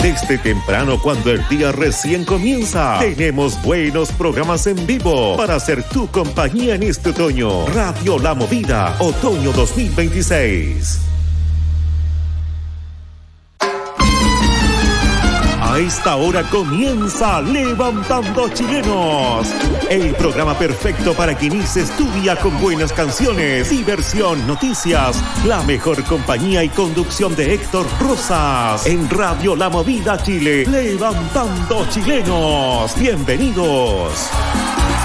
Desde temprano, cuando el día recién comienza, tenemos buenos programas en vivo para hacer tu compañía en este otoño. Radio La Movida, otoño 2026. A esta hora comienza Levantando Chilenos, el programa perfecto para que inicies tu día con buenas canciones, diversión, noticias, la mejor compañía y conducción de Héctor Rosas en Radio La Movida Chile. Levantando Chilenos, bienvenidos.